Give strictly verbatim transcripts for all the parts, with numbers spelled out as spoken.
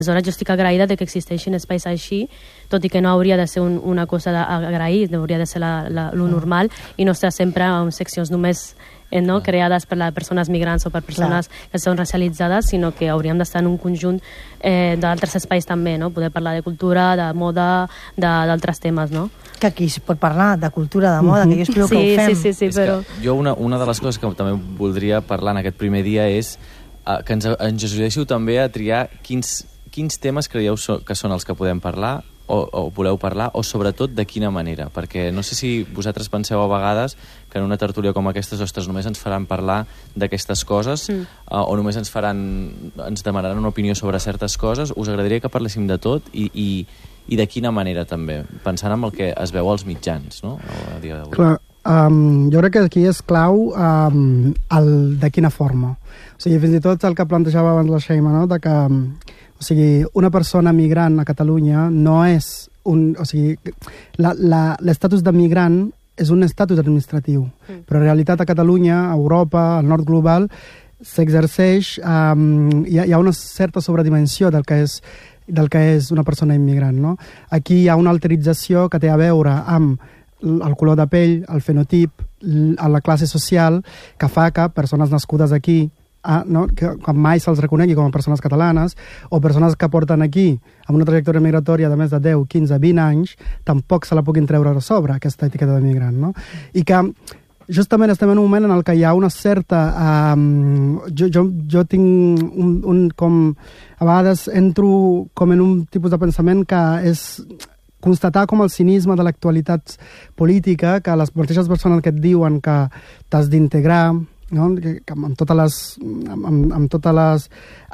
Aleshores jo estic agraïda de que existeixin espais així, tot i que no hauria de ser un, una cosa d'agrair, hauria de ser la, la, lo normal i no estar sempre en seccions només eh, no, creades per les persones migrants o per persones Clar. que són racialitzades, sinó que hauríem d'estar en un conjunt eh, d'altres espais també, no? Poder parlar de cultura, de moda, d'altres temes, no? Que aquí es pot parlar de cultura, de moda, mm-hmm. que jo espero sí, que ho fem. Sí, sí, sí, però... Jo una, una de les coses que també voldria parlar en aquest primer dia és uh, que ens, ens ajudéssiu també a triar quins quins temes creieu so, que són els que podem parlar o, o voleu parlar, o sobretot de quina manera, perquè no sé si vosaltres penseu a vegades que en una tertúlia com aquesta, ostres, només ens faran parlar d'aquestes coses mm. uh, o només ens faran ens demanaran una opinió sobre certes coses. Us agradaria que parléssim de tot i, i, i de quina manera també, pensant en el que es veu als mitjans, no? A dia d'avui. Clar, um, jo crec que aquí és clau um, el de quina forma. O sigui, fins i tot el que plantejava abans la Sheima, no? De que o sigui, una persona migrant a Catalunya no és un... O sigui, l'estatus de migrant és un estatus administratiu, mm. però en realitat a Catalunya, a Europa, al nord global, s'exerceix... Um, hi, ha, hi ha una certa sobredimensió del que és del que és una persona immigrant, no? Aquí hi ha una alterització que té a veure amb el color de pell, el fenotip, la classe social, que fa que persones nascudes aquí Ah, no? que, que mai se'ls reconegui com a persones catalanes, o persones que porten aquí amb una trajectòria migratòria de més de deu, quinze, vint anys, tampoc se la puguin treure a sobre, aquesta etiqueta de migrant, no? I que justament estem en un moment en el que hi ha una certa... Um, jo, jo, jo tinc un, un com... A vegades entro com en un tipus de pensament que és constatar com el cinisme de l'actualitat política, que les mateixes persones que et diuen que t'has d'integrar, no? que, que amb totes les, amb, amb totes les,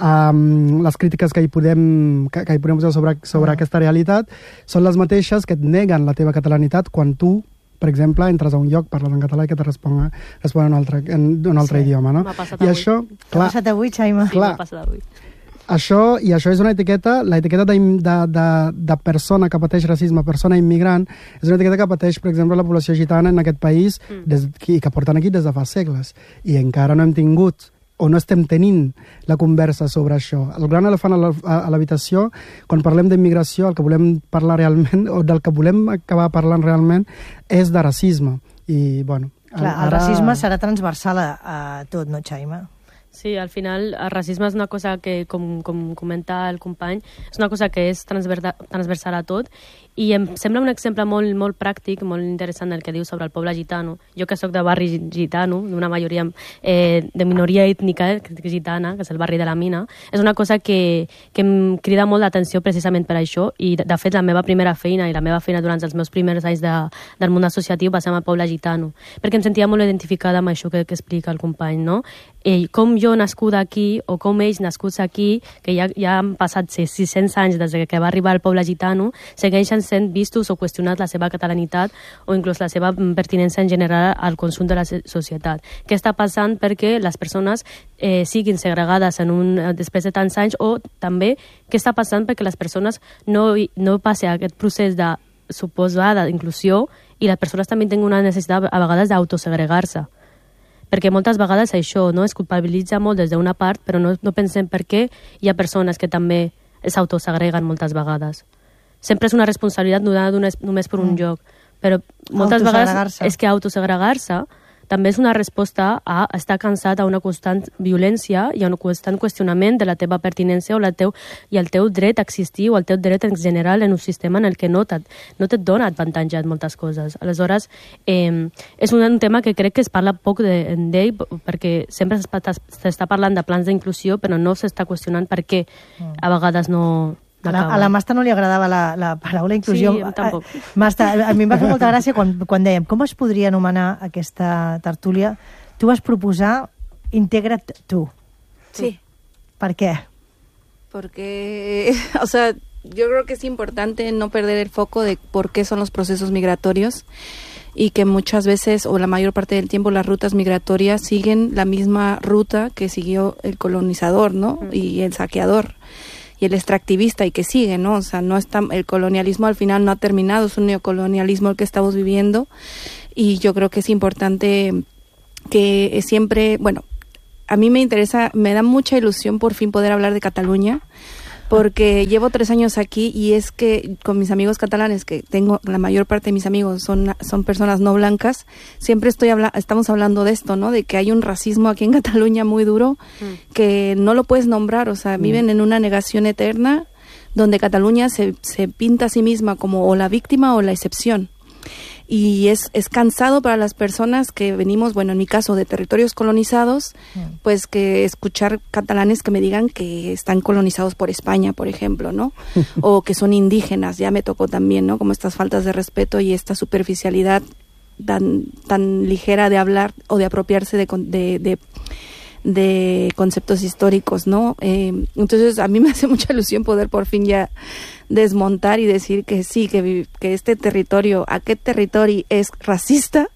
um, les crítiques que hi podem, que, que hi podem posar sobre, sobre uh-huh. aquesta realitat, són les mateixes que et neguen la teva catalanitat quan tu, per exemple, entres a un lloc, parles en català i que te responga, responen en un altre, en un altre sí. idioma. No? M'ha passat I avui. això, clar, M'ha passat avui, Xaima. Sí, m'ha passat avui. Això, i això és una etiqueta, la etiqueta de, de, de, de persona que pateix racisme, persona immigrant, és una etiqueta que pateix, per exemple, la població gitana en aquest país mm. des, i que porten aquí des de fa segles. I encara no hem tingut o no estem tenint la conversa sobre això. El gran elefant a l'habitació, quan parlem d'immigració, el que volem parlar realment, o del que volem acabar parlant realment, és de racisme. I, bueno... Clar, el ara... racisme serà transversal a, a tot, no, Xaima? Sí, al final el racisme és una cosa que, com, com comenta el company, és una cosa que és transversal a tot, i em sembla un exemple molt, molt pràctic, molt interessant del que diu sobre el poble gitano. Jo que sóc de barri gitano, d'una majoria eh, de minoria ètnica gitana, que és el barri de la Mina, és una cosa que, que em crida molt l'atenció precisament per això, i de, de fet la meva primera feina i la meva feina durant els meus primers anys de, del món associatiu va ser amb el poble gitano, perquè em sentia molt identificada amb això que, que explica el company, no? Ell, com jo nascuda aquí, o com ells nascuts aquí, que ja, ja han passat sis-cents anys des que va arribar el poble gitano, segueixen sent vistos o qüestionats la seva catalanitat o inclús la seva pertinença en general al consum de la societat. Què està passant perquè les persones eh, siguin segregades en un, després de tants anys, o també què està passant perquè les persones no, no passin aquest procés de suposada inclusió i les persones també tenen una necessitat a vegades d'autosegregar-se. Perquè moltes vegades això no es culpabilitza molt des d'una part, però no, no pensem per què hi ha persones que també s'autosegreguen moltes vegades. Sempre és una responsabilitat donada només per un mm. lloc, però moltes vegades és que autosegregar-se també és una resposta a estar cansat a una constant violència i a un constant qüestionament de la teva pertinència o la teu, i el teu dret a existir o el teu dret en general en un sistema en el que no, no et dona avantatge en moltes coses. Aleshores, eh, és un, un tema que crec que es parla poc d'ell de, perquè sempre s'està parlant de plans d'inclusió, però no s'està qüestionant per què a vegades no... A la, a la Masta no li agradava la, la paraula inclusió. Sí, tampoc. Masta, a mi em va fer molta gràcia quan, quan dèiem com es podria anomenar aquesta tertúlia. Tu vas proposar Integra't tú. Sí. ¿Por qué? Porque, o sea, yo creo que es importante no perder el foco de por qué son los procesos migratorios y que muchas veces, o la mayor parte del tiempo, las rutas migratorias siguen la misma ruta que siguió el colonizador, ¿no? Uh-huh. Y el saqueador. Y el extractivista, y que sigue, ¿no? O sea, no está, el colonialismo al final no ha terminado, es un neocolonialismo el que estamos viviendo, y yo creo que es importante que siempre, bueno, a mí me interesa, me da mucha ilusión por fin poder hablar de Cataluña, porque llevo tres años aquí y es que con mis amigos catalanes, que tengo, la mayor parte de mis amigos son, son personas no blancas, siempre estoy habla estamos hablando de esto, ¿no? De que hay un racismo aquí en Cataluña muy duro, mm. que no lo puedes nombrar, o sea, mm. viven en una negación eterna, donde Cataluña se, se pinta a sí misma como o la víctima o la excepción. Y es, es cansado para las personas que venimos, bueno, en mi caso, de territorios colonizados, mm. pues que escuchar catalanes que me digan que están colonizados por España, por ejemplo, ¿no? O que son indígenas, ya me tocó también, ¿no? Como estas faltas de respeto y esta superficialidad tan, tan ligera de hablar o de apropiarse de... de, de de conceptos históricos, ¿no? Eh, entonces a mí me hace mucha ilusión poder por fin ya desmontar y decir que sí, que, que este territorio, aquest territori es racista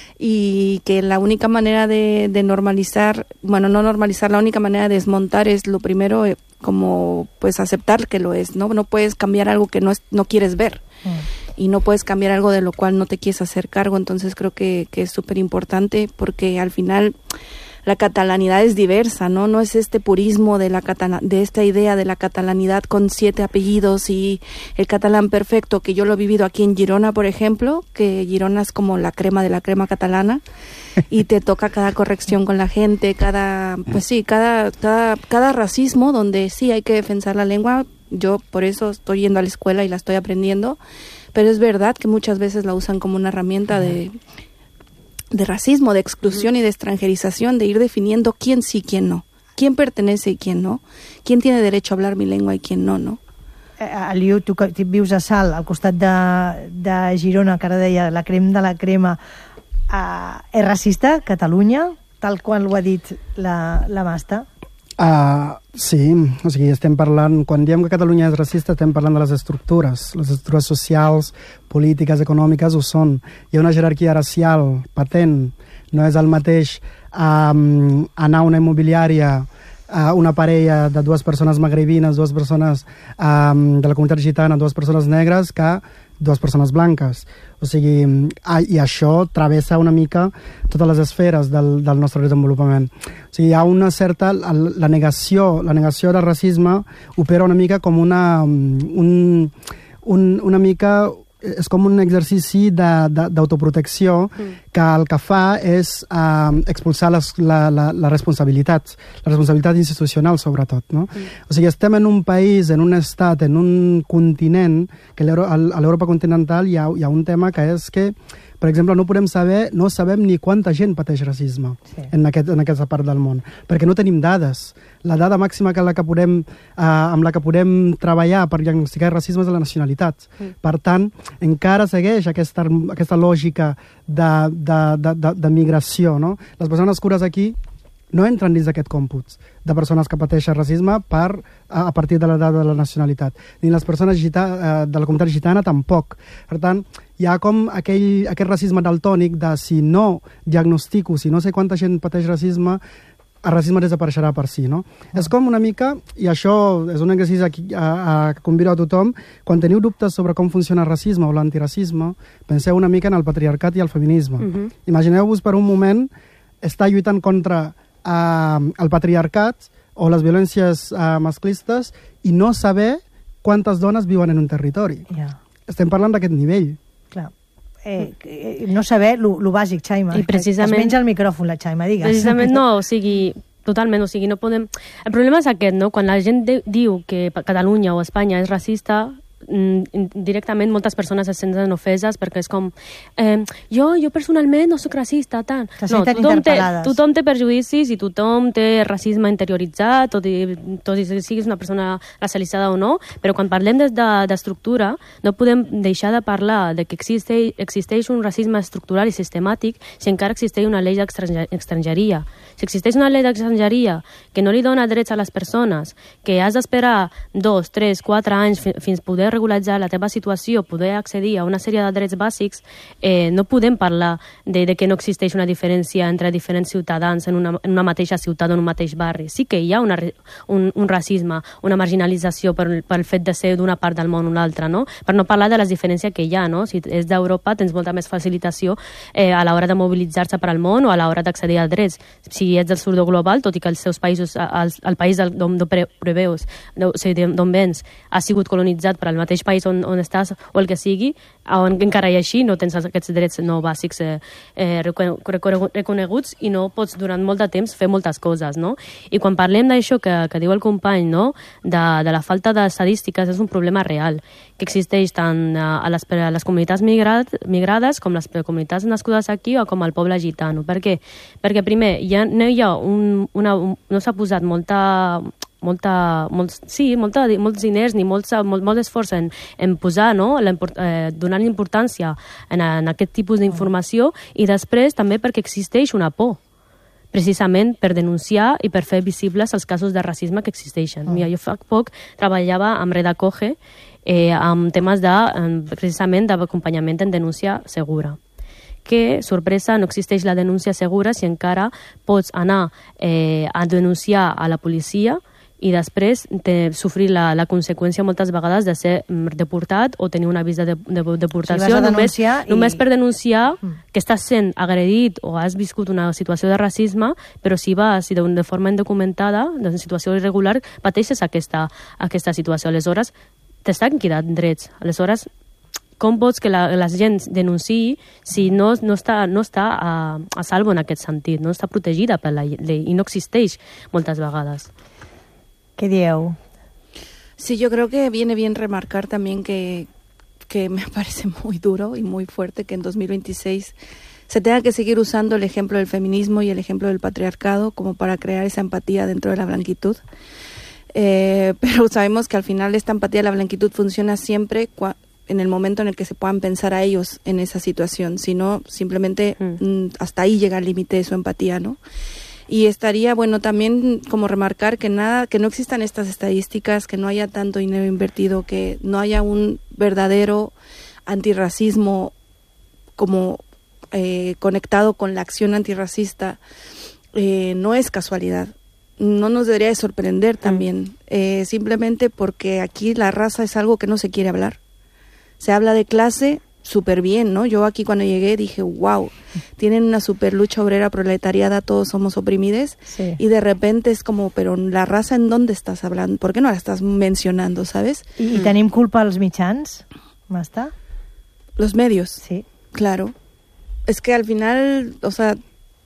y que la única manera de, de normalizar, bueno, no normalizar, la única manera de desmontar es lo primero, eh, como pues aceptar que lo es, ¿no? No puedes cambiar algo que no, es, no quieres ver. Mm. Y no puedes cambiar algo de lo cual no te quieres hacer cargo, entonces creo que, que es súper importante porque al final la catalanidad es diversa, ¿no? No es este purismo de la catala de esta idea de la catalanidad con siete apellidos y el catalán perfecto, que yo lo he vivido aquí en Girona, por ejemplo, que Girona es como la crema de la crema catalana y te toca cada corrección con la gente, cada, pues sí, cada, cada, cada racismo donde sí hay que defensar la lengua. Yo por eso estoy yendo a la escuela y la estoy aprendiendo, pero es verdad que muchas veces la usan como una herramienta de... de racismo, de exclusión uh-huh. y de extranjerización, de ir definiendo quién sí, quién no, quién pertenece y quién no, quién tiene derecho a hablar mi lengua y quién no, no? Eh, Aliu, tu que vius a Salt, al costat de, de Girona, que ara deia la crema de la crema, eh, és racista Catalunya, tal qual ho ha dit la, la Masta? Uh, sí, o sigui, estem parlant, quan diem que Catalunya és racista, estem parlant de les estructures, les estructures socials, polítiques, econòmiques ho són. Hi ha una jerarquia racial patent, no és el mateix um, anar a una immobiliària, uh, una parella de dues persones magrebines, dues persones um, de la comunitat gitana, dues persones negres, que dues persones blanques. O sigui, i això travessa una mica totes les esferes del, del nostre desenvolupament. O sigui, hi ha una certa... La negació, la negació del racisme opera una mica com una... Un, un, una mica... És com un exercici d'autoprotecció mm. que el que fa és uh, expulsar les, la, la, la responsabilitat, la responsabilitat institucional sobretot. No? Mm. O sigui, estem en un país, en un estat, en un continent, que a l'Europa continental hi ha, hi ha un tema que és que, per exemple, no podem saber, no sabem ni quanta gent pateix racisme sí. en, aquest, en aquesta part del món, perquè no tenim dades. La dada màxima que la que podem, eh, amb la que podem treballar per diagnosticar racisme és la nacionalitat. Mm. Per tant, encara segueix aquesta, aquesta lògica de, de, de, de, de migració. No? Les persones cures aquí no entren dins d'aquest còmput de persones que pateixen racisme per, a, a partir de la dada de la nacionalitat. Ni les persones gita, eh, de la comunitat gitana tampoc. Per tant, hi ha com aquell, aquest racisme daltònic de si no diagnostico, si no sé quanta gent pateix racisme, el racisme desapareixerà per si, no? Ah. És com una mica, i això és un exercici aquí, a, a, que convido a tothom, quan teniu dubtes sobre com funciona el racisme o l'antiracisme, penseu una mica en el patriarcat i el feminisme. Uh-huh. Imagineu-vos per un moment estar lluitant contra Uh, el patriarcat o les violències uh, masclistes i no saber quantes dones viuen en un territori. Yeah. Estem parlant d'aquest nivell. Clar. Eh, eh, no saber lo bàsic, Xaima. I precisament... Es menja el micròfon, la Xaima, digues. Precisament no, o sigui, totalment, o sigui, no podem... El problema és aquest, no? Quan la gent de, diu que Catalunya o Espanya és racista, directament moltes persones es senten ofeses perquè és com eh, jo, jo personalment no soc racista tant. No, tothom té, tothom té perjudicis i tothom té racisme interioritzat, tot i, tot i siguis una persona racialitzada o no, però quan parlem d'estructura de, no podem deixar de parlar de que existeix, existeix un racisme estructural i sistemàtic si encara existeix una llei d'estrangeria. Si existeix una llei d'estrangeria que no li dona drets a les persones, que has d'esperar dos, tres, quatre anys fins poder regularitzar la teva situació, poder accedir a una sèrie de drets bàsics, eh, no podem parlar de, de que no existeix una diferència entre diferents ciutadans en una, en una mateixa ciutat o en un mateix barri. Sí que hi ha una, un, un racisme, una marginalització per, pel fet de ser d'una part del món o una altra, no? Per no parlar de les diferències que hi ha, no? Si és d'Europa tens molta més facilitació eh, a l'hora de mobilitzar-se per al món o a l'hora d'accedir a drets. Si ets del sud global, tot i que els seus països, el, el país d'on preveus, o sigui, d'on vens, ha sigut colonitzat per al mateix país on, on estàs o el que sigui, on encara hi així no tens aquests drets no bàsics eh, eh, reconeguts i no pots durant molt de temps fer moltes coses, no? I quan parlem d'això que, que diu el company, no? de, de la falta d'estadístiques, és un problema real que existeix tant a les, a les comunitats migrat, migrades com les comunitats nascudes aquí o com el poble gitano. Per què? Perquè primer, ja no hi ha un, una, un, no s'ha posat molta molta, molts, sí, molta, molts diners ni molt, molt, molt esforç en, en posar, no? eh, donant importància en, en aquest tipus d'informació i després també perquè existeix una por precisament per denunciar i per fer visibles els casos de racisme que existeixen. Mira, jo fa poc treballava amb Redacoge eh, amb temes de, precisament d'acompanyament en denúncia segura. Que, sorpresa, no existeix la denúncia segura si encara pots anar eh, a denunciar a la policia i després de sofrir la, la conseqüència moltes vegades de ser deportat o tenir un avís de, de, de deportació, si només, i... només per denunciar que estàs sent agredit o has viscut una situació de racisme, però si vas de, de forma indocumentada, de situació irregular, pateixes aquesta, aquesta situació. Aleshores, t'estan quedant drets. Aleshores, com vols que la, la gent denunciï si no, no està, no està a, a salvo en aquest sentit, no està protegida per la llei i no existeix moltes vegades. ¿Qué dieu? Sí, yo creo que viene bien remarcar también que, que me parece muy duro y muy fuerte que en dos mil veintiséis se tenga que seguir usando el ejemplo del feminismo y el ejemplo del patriarcado como para crear esa empatía dentro de la blanquitud. Eh, pero sabemos que al final esta empatía de la blanquitud funciona siempre en el momento en el que se puedan pensar a ellos en esa situación, si no, simplemente mm. hasta ahí llega el límite de su empatía, ¿no? Y estaría bueno también como remarcar que nada, que no existan estas estadísticas, que no haya tanto dinero invertido, que no haya un verdadero antirracismo como eh, conectado con la acción antirracista, eh, no es casualidad. No nos debería de sorprender también, mm. eh, simplemente porque aquí la raza es algo que no se quiere hablar. Se habla de clase súper bien, ¿no? Yo aquí cuando llegué dije, wow, tienen una super lucha obrera proletariada, todos somos oprimides, sí. Y de repente es como, pero la raza, ¿en dónde estás hablando? ¿Por qué no la estás mencionando, sabes? ¿Y, y tenim culpa als mitjans, Masta? Los medios. Sí. Claro. Es que al final, o sea,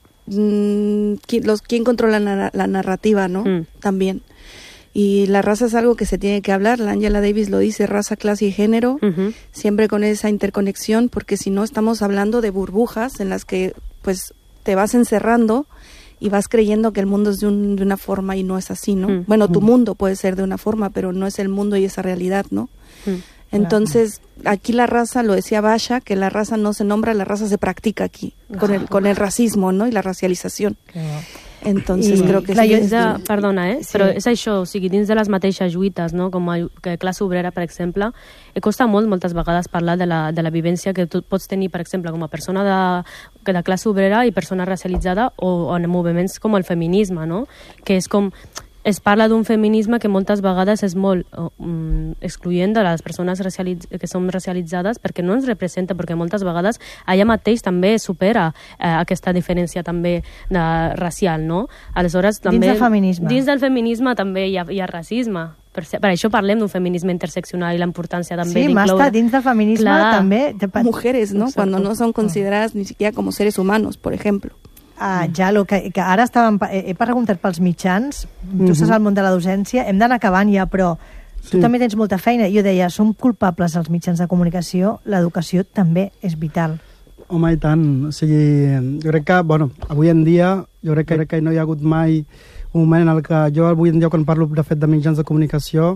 mmm, ¿quién, los, ¿quién controla la, la narrativa, no? Mm. También. Y la raza es algo que se tiene que hablar, la Angela Davis lo dice, raza, clase y género, uh-huh. siempre con esa interconexión, porque si no estamos hablando de burbujas en las que pues te vas encerrando y vas creyendo que el mundo es de, un, de una forma y no es así, ¿no? Uh-huh. Bueno, tu mundo puede ser de una forma, pero no es el mundo y esa realidad, ¿no? Uh-huh. Entonces, aquí la raza, lo decía Basha, que la raza no se nombra, la raza se practica aquí, con el, con el racismo, ¿no? Y la racialización. Uh-huh. Entonces, I, creo que clar, sí. És de, perdona, eh? Sí. Però és això, o sigui, dins de les mateixes lluites, no? Com a que classe obrera, per exemple, eh, costa molt, moltes vegades, parlar de la, de la vivència que tu pots tenir, per exemple, com a persona de, de classe obrera i persona racialitzada o, o en moviments com el feminisme, no? Que és com... Es parla d'un feminisme que moltes vegades és molt um, excloent de les persones racialitz que són racialitzades perquè no ens representa, perquè moltes vegades allà mateix també supera eh, aquesta diferència també de, racial, no? Aleshores, també, dins del feminisme. Dins del feminisme també hi ha, hi ha racisme. Per, per això parlem d'un feminisme interseccional i la importància també sí, d'incloure... Sí, Masta, dins del feminisme Clar. també... Mujeres, ¿no? Exacto. Cuando no son consideradas ni siquiera como seres humanos, por ejemplo. Ah, ja, lo que, que ara estàvem, he preguntat pels mitjans, tu uh-huh. estàs al món de la docència, hem d'anar acabant ja, però tu sí. també tens molta feina. Jo deia, som culpables els mitjans de comunicació, l'educació també és vital. Home, i tant. O sigui, jo crec que, bueno, avui en dia, jo crec que, crec que no hi ha hagut mai un moment en el que jo avui en dia quan parlo de fet de mitjans de comunicació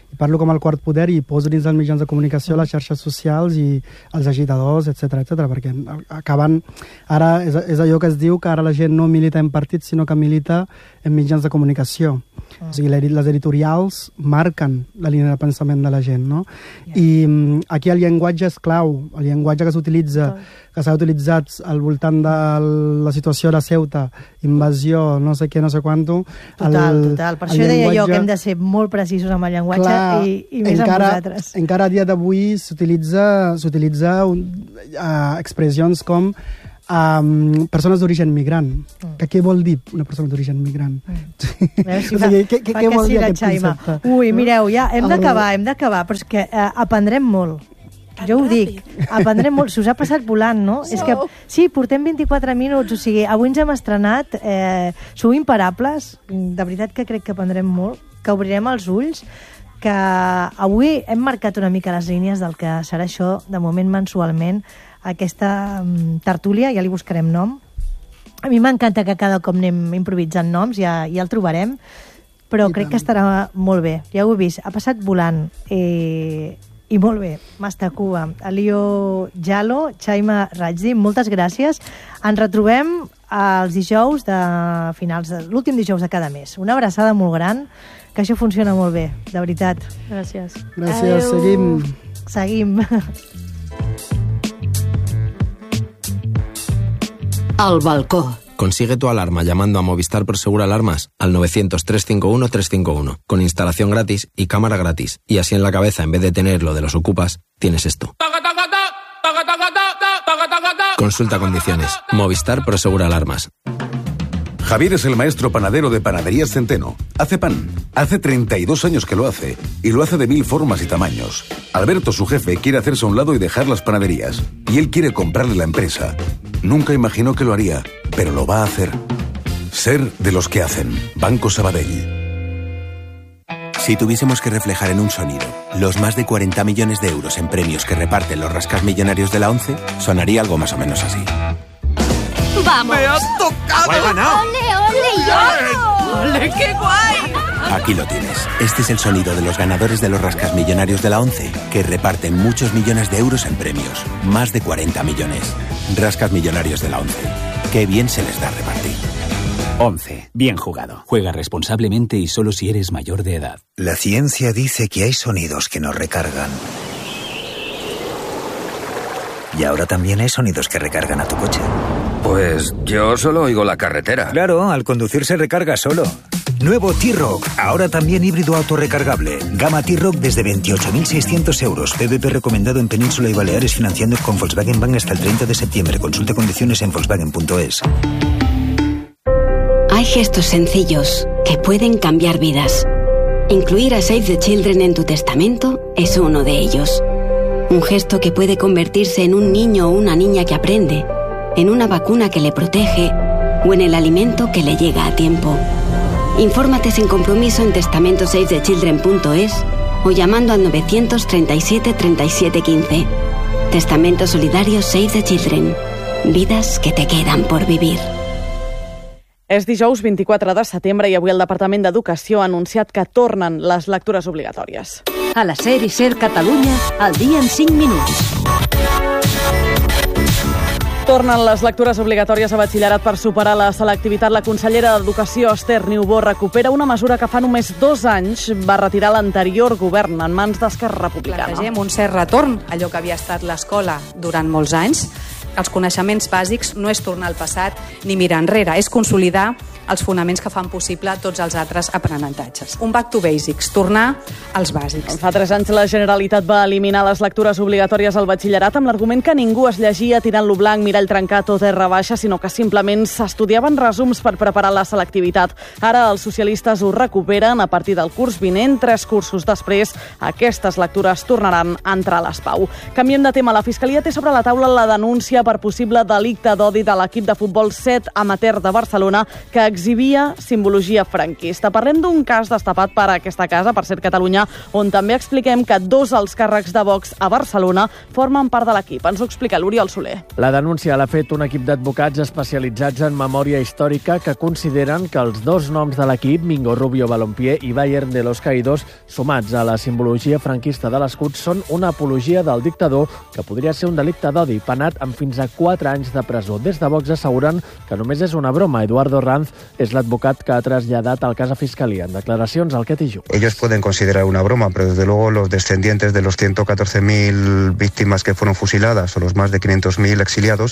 parlo com el quart poder i poso dins els mitjans de comunicació les xarxes socials i els agitadors, etcètera, etcètera, perquè acaben... Ara és, és allò que es diu que ara la gent no milita en partits, sinó que milita en mitjans de comunicació. O sigui, les editorials marquen la línia de pensament de la gent, no? I aquí el llenguatge és clau, el llenguatge que s'utilitza, que s'ha utilitzat al voltant de la situació de Ceuta, invasió, no sé què, no sé quanto... Total, total. Per això deia jo que hem de ser molt precisos amb el llenguatge. Clar, i, i més encara, amb vosaltres. Encara a dia d'avui s'utilitza s'utilitza uh, expressions com um, persones d'origen migrant. Mm. Que què vol dir una persona d'origen migrant? Mm. Si o sigui, què, què, què vol dir aquest concepte? Ui, mireu, ja hem d'acabar, hem d'acabar, però és que uh, aprendrem molt. Jo ho dic, aprendrem molt. Si us ha passat volant, no? És que, sí, portem vint-i-quatre minuts, o sigui, avui ens hem estrenat, eh, sou imparables, de veritat que crec que aprendrem molt, que obrirem els ulls, que avui hem marcat una mica les línies del que serà això, de moment mensualment, aquesta um, tertúlia, ja li buscarem nom. A mi m'encanta que cada cop anem improvisant noms, ja, ja el trobarem, però I crec tant. que estarà molt bé. Ja ho he vist, ha passat volant. Eh, I molt bé, Mastacuba, Elio Jalo, Chaima Rajdi, moltes gràcies. Ens retrobem els dijous de finals, de l'últim dijous de cada mes. Una abraçada molt gran, que això funciona molt bé, de veritat. Gràcies. Gràcies, seguim. Seguim. Al balcó. Consigue tu alarma llamando a Movistar Prosegur Alarmas al novecientos, trescientos cincuenta y uno, trescientos cincuenta y uno, con instalación gratis y cámara gratis. Y así en la cabeza, en vez de tener lo de los ocupas, tienes esto. Consulta condiciones. Movistar Prosegur Alarmas. Javier es el maestro panadero de Panaderías Centeno. Hace pan. Hace treinta y dos años que lo hace. Y lo hace de mil formas y tamaños. Alberto, su jefe, quiere hacerse a un lado y dejar las panaderías. Y él quiere comprarle la empresa. Nunca imaginó que lo haría, pero lo va a hacer. Ser de los que hacen. Banco Sabadell. Si tuviésemos que reflejar en un sonido los más de cuarenta millones de euros en premios que reparten los rascasmillonarios de la ONCE, sonaría algo más o menos así. ¡Vamos! ¡Me has tocado! ¡He ganado! ¡Ole, ole, yo! ¡Ole, qué guay! Aquí lo tienes. Este es el sonido de los ganadores de los rascasmillonarios de la ONCE, que reparten muchos millones de euros en premios. Más de cuarenta millones. Rascasmillonarios de la ONCE. Qué bien se les da repartir. ONCE. Bien jugado. Juega responsablemente y solo si eres mayor de edad. La ciencia dice que hay sonidos que nos recargan. Y ahora también hay sonidos que recargan a tu coche. Pues yo solo oigo la carretera. Claro, al conducir se recarga solo. Nuevo T-Roc, ahora también híbrido autorrecargable. Gama T-Roc desde veintiocho mil seiscientos euros. P V P recomendado en Península y Baleares, financiando con Volkswagen Bank hasta el treinta de septiembre. Consulte condiciones en volkswagen punto es. Hay gestos sencillos que pueden cambiar vidas. Incluir a Save the Children en tu testamento es uno de ellos. Un gesto que puede convertirse en un niño o una niña que aprende, en una vacuna que le protege o en el alimento que le llega a tiempo. Infórmate sin compromiso en testamento save the children punto es o llamando al novecientos treinta y siete treinta y siete quince. Testamento solidario Save the Children. Vidas que te quedan por vivir. És dijous vint-i-quatre de setembre i avui el Departament d'Educació ha anunciat que tornen les lectures obligatòries. A la SER i SER Catalunya, al dia en cinc minuts. Tornen les lectures obligatòries a batxillerat per superar la selectivitat. La consellera d'Educació, Esther Niubó, recupera una mesura que fa només dos anys va retirar l'anterior govern en mans d'Esquerra Republicana. Plantegem un cert retorn, allò que havia estat l'escola durant molts anys. Els coneixements bàsics no és tornar al passat ni mirar enrere, és consolidar els fonaments que fan possible tots els altres aprenentatges. Un back to basics, tornar als bàsics. Fa tres anys la Generalitat va eliminar les lectures obligatòries al batxillerat amb l'argument que ningú es llegia tirant-lo blanc, mirall trencat o terra baixa, sinó que simplement s'estudiaven resums per preparar la selectivitat. Ara els socialistes ho recuperen a partir del curs vinent. Tres cursos després, aquestes lectures tornaran a entrar a l'ESPAU. Canviem de tema. La Fiscalia té sobre la taula la denúncia per possible delicte d'odi de l'equip de futbol set amateur de Barcelona que exhibia simbologia franquista. Parlem d'un cas destapat per aquesta casa, per Ser Catalunya, on també expliquem que dos alts càrrecs de Vox a Barcelona formen part de l'equip. Ens ho explica l'Oriol Soler. La denúncia l'ha fet un equip d'advocats especialitzats en memòria històrica que consideren que els dos noms de l'equip, Mingo Rubio Balompié i Bayern de los Caídos, sumats a la simbologia franquista de l'escut, són una apologia del dictador que podria ser un delicte d'odi, penat amb fins a quatre anys de presó. Des de Vox asseguren que només és una broma. Eduardo Ranz és l'advocat que ha traslladat el cas a Fiscalia. En declaracions al Quetijú. Ellos pueden considerar una broma, pero desde luego los descendientes de los ciento catorce mil víctimas que fueron fusiladas o los más de quinientos mil exiliados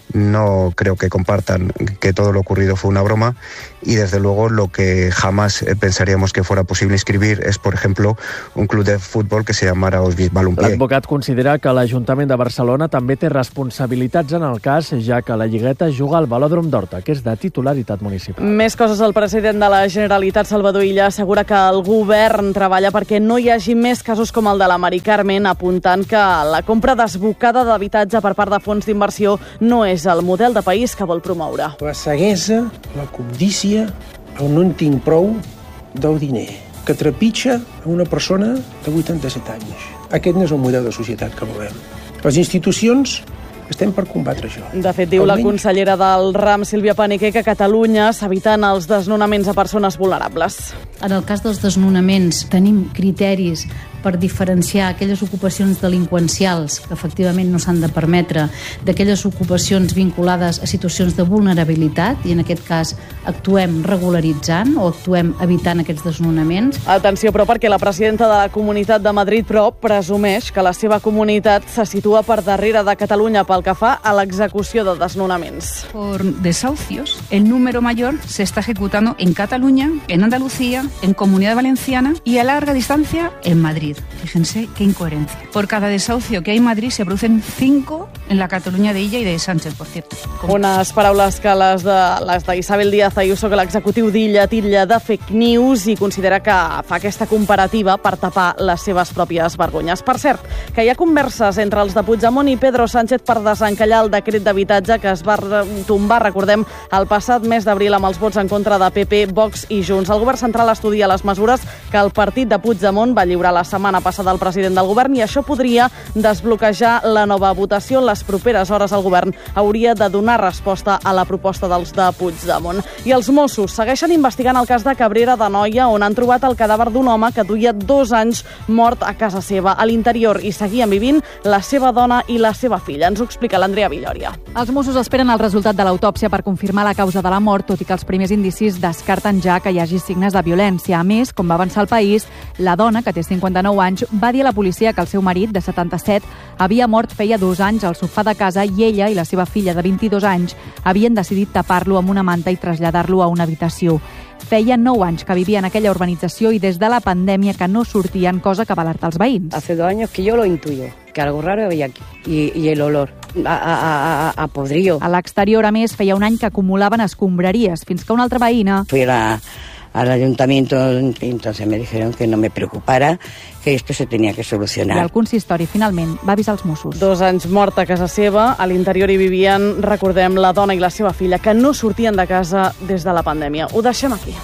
no creo que compartan que todo lo ocurrido fue una broma, y desde luego lo que jamás pensaríamos que fuera posible inscribir es, por ejemplo, un club de fútbol que se llamara Auschwitz Balompié. L'advocat considera que l'Ajuntament de Barcelona també té responsabilitats en el cas, ja que la Lligueta juga al Velòdrom d'Horta, que és de titularitat municipal. Més coses. El president de la Generalitat, Salvador Illa, assegura que el govern treballa perquè no hi hagi més casos com el de la Mari Carmen, apuntant que la compra desbocada d'habitatge per part de fons d'inversió no és el model de país que vol promoure. La ceguesa, la cobdícia, el no en tinc prou del diner, que trepitja a una persona de vuitanta-set anys. Aquest no és el model de societat que volem. Les institucions estem per combatre això. De fet, diu la consellera del RAM, Sílvia Paniquer, que a Catalunya s'eviten els desnonaments a persones vulnerables. En el cas dels desnonaments tenim criteris per diferenciar aquelles ocupacions delinqüencials que efectivament no s'han de permetre d'aquelles ocupacions vinculades a situacions de vulnerabilitat, i en aquest cas actuem regularitzant o actuem evitant aquests desnonaments. Atenció, però, perquè la presidenta de la Comunitat de Madrid, però, presumeix que la seva comunitat se situa per darrere de Catalunya pel que fa a l'execució de desnonaments. Por desahucios, el número mayor se está ejecutando en Cataluña, en Andalucía, en Comunidad Valenciana y a larga distancia en Madrid. Fíjense qué incoherencia. Por cada desahucio que hay en Madrid se producen cinco en la Cataluña de Illa y de Sánchez, por cierto. Unes paraules que les de les d'Isabel Díaz Ayuso, que l'executiu d'Illa titlla de fake news i considera que fa aquesta comparativa per tapar les seves pròpies vergonyes. Per cert, que hi ha converses entre els de Puigdemont i Pedro Sánchez per desencallar el decret d'habitatge que es va tombar, recordem, el passat mes d'abril amb els vots en contra de P P, Vox i Junts. El govern central estudia les mesures que el partit de Puigdemont va lliurar la setmana passada al president del govern, i això podria desbloquejar la nova votació. En les properes hores el govern hauria de donar resposta a la proposta dels de Puigdemont. I els Mossos segueixen investigant el cas de Cabrera d'Anoia, on han trobat el cadàver d'un home que duia dos anys mort a casa seva. A l'interior hi seguien vivint la seva dona i la seva filla. Ens ho explica l'Andrea Villòria. Els Mossos esperen el resultat de l'autòpsia per confirmar la causa de la mort, tot i que els primers indicis descarten ja que hi hagi signes de violència. A més, com va avançar el País, la dona, que té cinquanta-nou anys, va dir a la policia que el seu marit, de setanta-set, havia mort feia dos anys al sofà de casa, i ella i la seva filla, de vint-i-dos anys, havien decidit tapar-lo amb una manta i traslladar-lo a una habitació. Feia nou anys que vivia en aquella urbanització i des de la pandèmia que no sortien, cosa que va alertar els veïns. Hace dos años que yo lo intuyo, que algo raro había aquí, y, y el olor a, a, a, a podrido. A l'exterior, a més, feia un any que acumulaven escombraries, fins que una altra veïna... Fui a la... al ayuntamiento, entonces me dijeron que no me preocupara, que esto se tenía que solucionar. I el consistori finalment va avisar els Mossos. Dos anys mort a casa seva, a l'interior hi vivien, recordem, la dona i la seva filla, que no sortien de casa des de la pandèmia. Ho deixem aquí.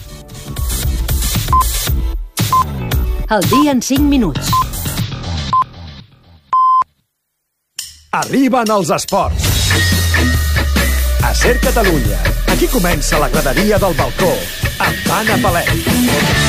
El dia en cinc minuts. Arriben els esports. A Ser Catalunya. Aquí comença la graderia del balcó, amb Anna Palet.